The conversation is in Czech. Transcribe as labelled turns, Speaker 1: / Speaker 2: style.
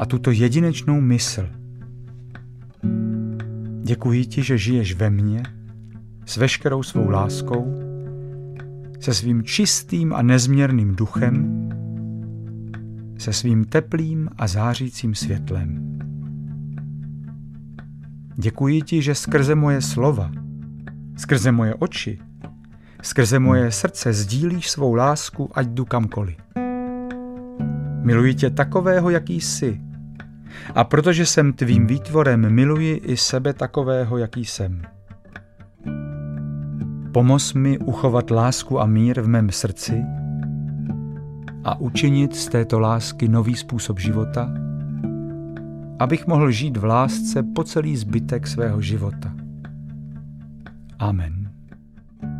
Speaker 1: a tuto jedinečnou mysl. Děkuji ti, že žiješ ve mně s veškerou svou láskou, se svým čistým a nezměrným duchem, se svým teplým a zářícím světlem. Děkuji ti, že skrze moje slova, skrze moje oči, skrze moje srdce sdílíš svou lásku, ať jdu kamkoliv. Miluji tě takového, jaký jsi. A protože jsem tvým výtvorem, miluji i sebe takového, jaký jsem. Pomoz mi uchovat lásku a mír v mém srdci a učinit z této lásky nový způsob života, abych mohl žít v lásce po celý zbytek svého života. Amen.